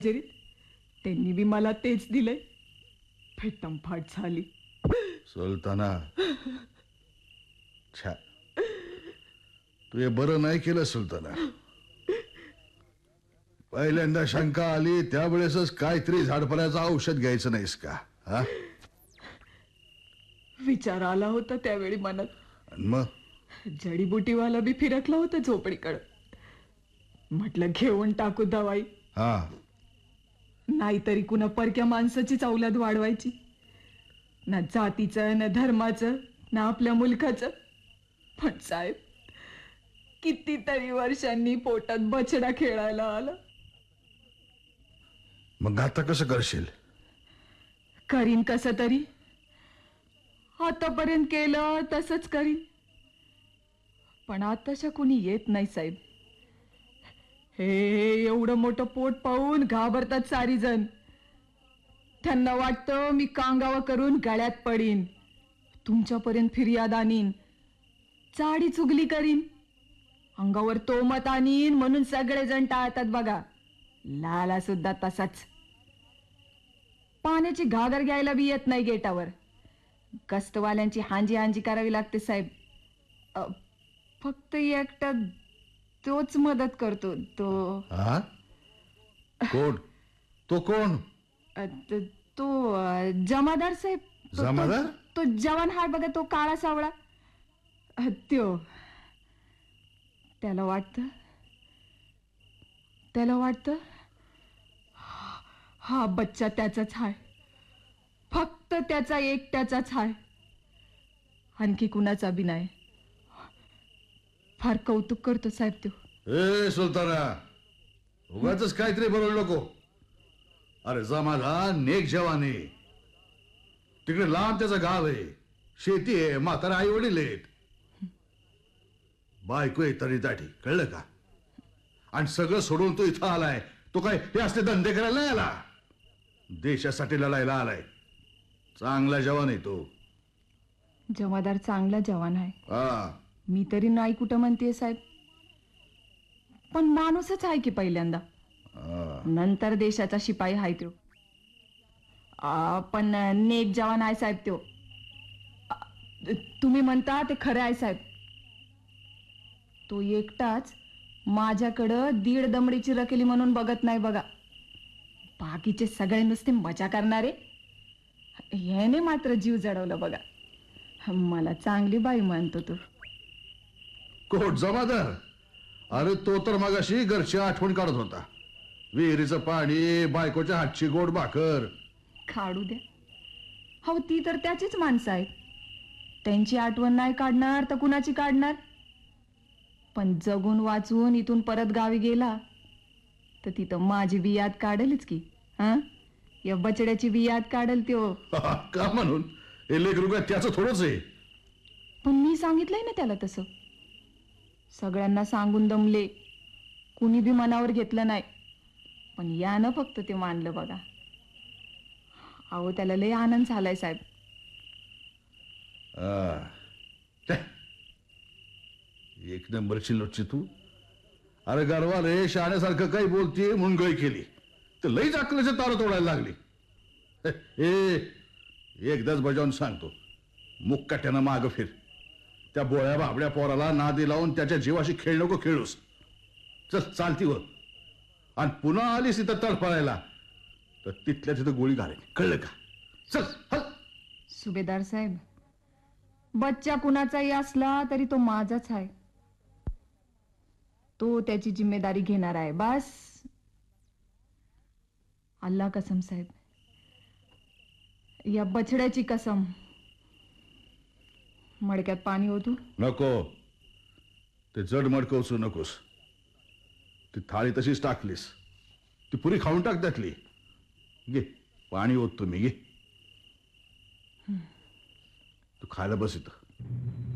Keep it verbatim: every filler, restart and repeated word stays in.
जरीत त्यांनी बी मला तेच दिलंय. फेटमफाट झाली. सुलताना, छा तू हे बरं नाही केलं सुलताना. पहिल्यांदा शंका आली त्यावेळेसच काहीतरी झाडपाल्याचं औषध घ्यायचं नाहीस का? हा, विचार आला होता त्यावेळी मनात. आणि मग जडीबुटीवाला बी फिरकला होता झोपडीकडं. म्हटलं घेऊन टाकू दवाई. हा, नाहीतरी कुणा परक्या माणसाचीच औलाद वाढवायची. ना जातीचं ना धर्माचं ना आपल्या मुलखाचं. पण साहेब, कितीतरी वर्षांनी पोटात बछडा खेळायला आला. मग आता कसं करशील? करीन कसं तरी. आतापर्यंत केलं तसंच करीन. पण आताशा कुणी येत नाही साहेब. हे एवढं मोठं पोट पाहून घाबरतात सारी जण. त्यांना वाटतं मी कांगावा करून गळ्यात पडीन, तुमच्यापर्यंत फिर्याद आणीन, चाडी चुगली करीन, अंगावर तोमत आणीन म्हणून सगळेजण टाळतात बघा. लाला सुद्धा तसाच. पाण्याची घागर घ्यायला बी येत नाही गेटावर. गस्तवाल्यांची हांजी हांजी करावी लागते साहेब. अ, फक्त एकटा तोच मदत करतो. तो हा, कोण? तो कोण? अ, त- तो अ, जमादार साहेब. तो- तो- जमादार? तो जवान हाय बघा, तो काळा सावळा. अ, त्यो त्याला वाटतं त्याला वाटतं हा बच्चा त्याचाच हाय. फक्त त्याचा एकट्याचाच हाय. आणखी कुणाचा बी नाही. फार कौतुक करतो साहेब तो. ए सुलताना, उगाच काहीतरी बोलू नको. अरे जमादार नेक जवान आहे. तिकडे लांब त्याचं गाव आहे, शेती आहे, म्हातारा आई वडील आहेत, बायको आहे तरी दाटी, कळलं का? आणि सगळं सोडून तो इथं आलाय. तो काय हे असले धंदे करायला नाही आला. देशासाठी लढायला आलाय. चांगला जवान आहे तो. जमादार चांगला जवान आहे. हा, मी तरी नाही कुठं म्हणते साहेब. पण माणूसच आहे की पहिल्यांदा. हा. नंतर देशाचा शिपाई आहे तो. आ, पण नेक जवान आहे साहेब तो. आ, तुम्ही म्हणता ते खरं आहे साहेब. तो एकटाच माझ्याकडं दीड दमडीची रकेली म्हणून बघत नाही बघा. बाकीचे सगळे नुसते मजा करणारे. ह्याने मात्र जीव जडवलं बघा. मला चांगली बाई म्हणतो तो. कोट जमादार? अरे तो तर मगाशी घरची आठवण काढत होता. विहिरीचं पाणी, बायकोच्या हातची गोड भाकर. काढू द्या. हो, ती तर त्याचीच माणसं आहेत. त्यांची आठवण नाही काढणार तर कुणाची काढणार? पण जगून वाचून इथून परत गावी गेला तर तिथं माझी बी याद काढेलच की. हा, या बचड्याची बी याद काढेल त्यो. का म्हणून? हे लेकरू काय त्याचं थोडंच आहे. पण मी सांगितलंय ना त्याला तसं. सगळ्यांना सांगून दमले, कुणी बी मनावर घेतलं नाही. पण यानं फक्त ते मानलं बघा. अहो, त्याला लय आनंद झालाय साहेब. आ, छे. एक नंबरची लोटची तू. अरे गरवा रे, शहाण्यासारखं काही बोलतीये म्हणून गय केली तर लईच अकलेचे तार तोडायला लागली. ए, एकदाच बजावून सांगतो, मुक्काट्यानं माग फिर. त्या बोळ्या बाबड्या पोराला नादी लावून त्याच्या जीवाशी खेळ नको खेळूस. चल चालती वर. आणि पुन्हा आलीस इथं तडफडायला तर तिथल्या तिथं गोळी घालेल, कळलं का? चल हल. सुभेदार साहेब, बच्चा कुणाचाही असला तरी तो माझाच आहे. तो त्याची जिम्मेदारी घेणार आहे बस. अल्लाह कसम साहेब, या बछड्याची कसम. मडक्यात पाणी होतो. नको, ते जड मडकं उचलू नकोस. ती थाळी तशीच टाकलीस, ती पुरी खाऊन टाक त्यातली. घे पाणी ओत तुम्ही, घे. तू खायला बस इथं.